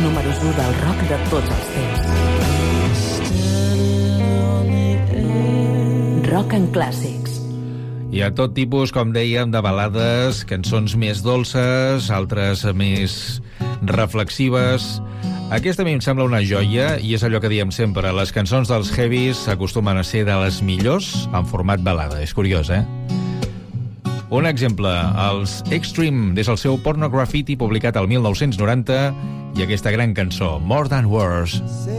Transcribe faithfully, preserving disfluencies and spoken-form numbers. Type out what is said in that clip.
números u del rock de tots els temps. Rock en clàssics. Hi ha tot tipus, com dèiem, de balades, cançons més dolces, altres més reflexives. Aquesta a mi em sembla una joia, i és allò que diem sempre, les cançons dels heavies acostumen a ser de les millors en format balada. És curiós, eh? Un exemple, els Extreme, des del seu Porno Graffiti, publicat el mil nou-cents noranta, i aquesta gran cançó, More Than Words.